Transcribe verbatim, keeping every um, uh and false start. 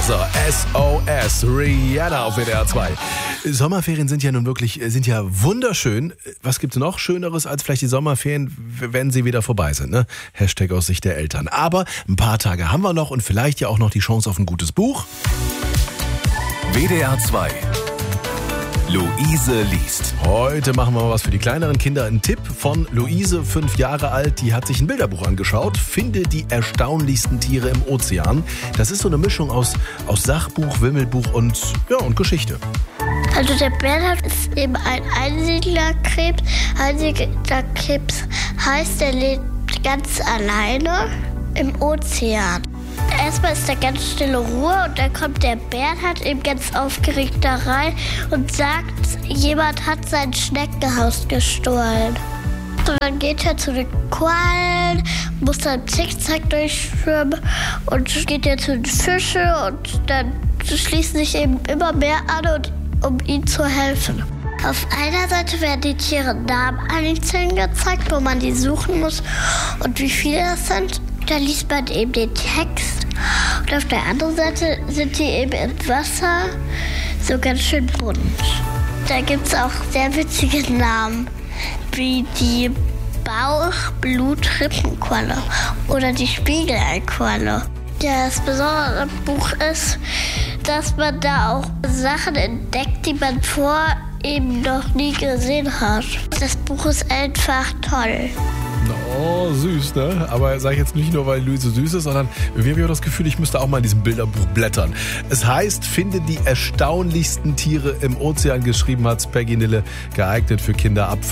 So, S O S, Rihanna auf W D R zwei. Sommerferien sind ja nun wirklich, sind ja wunderschön. Was gibt's noch Schöneres als vielleicht die Sommerferien, wenn sie wieder vorbei sind, ne? Hashtag aus Sicht der Eltern. Aber ein paar Tage haben wir noch und vielleicht ja auch noch die Chance auf ein gutes Buch. W D R zwei. Luise liest. Heute machen wir mal was für die kleineren Kinder. Ein Tipp von Luise, fünf Jahre alt. Die hat sich ein Bilderbuch angeschaut. Finde die erstaunlichsten Tiere im Ozean. Das ist so eine Mischung aus, aus Sachbuch, Wimmelbuch und, ja, und Geschichte. Also der Bernhard ist eben ein Einsiedlerkrebs. Einsiedlerkrebs heißt, er lebt ganz alleine im Ozean. Erstmal ist da ganz stille Ruhe und dann kommt der Bernhard eben ganz aufgeregt da rein und sagt, jemand hat sein Schneckenhaus gestohlen. Und dann geht er zu den Quallen, muss dann zickzack durchschwimmen und geht er zu den Fischen und dann schließen sich eben immer mehr an, und, um ihm zu helfen. Auf einer Seite werden die Tiere Namen einzeln gezeigt, wo man die suchen muss und wie viele das sind. Da liest man eben den Text. Und auf der anderen Seite sind die eben im Wasser so ganz schön bunt. Da gibt es auch sehr witzige Namen, wie die Bauch-Blut-Rippenqualle oder die Spiegeleiqualle. Das Besondere am Buch ist, dass man da auch Sachen entdeckt, die man vorher eben noch nie gesehen hat. Das Buch ist einfach toll. Oh, süß, ne? Aber sag ich jetzt nicht nur, weil Luise süß ist, sondern wir haben ja das Gefühl, ich müsste auch mal in diesem Bilderbuch blättern. Es heißt, finde die erstaunlichsten Tiere im Ozean. Geschrieben hat Peggy Nille, geeignet für Kinder ab fünf.